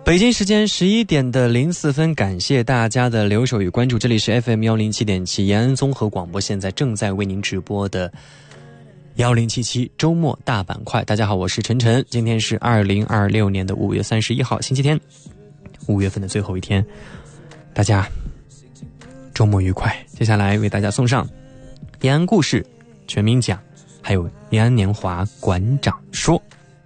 北京时间11:04，感谢大家的留守与关注。这里是 FM107.7 延安综合广播，现在正在为您直播的1077周末大板块。大家好，我是晨晨，今天是2026年的5月31号，星期天，5月份的最后一天，大家周末愉快。接下来为大家送上延安故事全民讲，还有延安年华馆长说。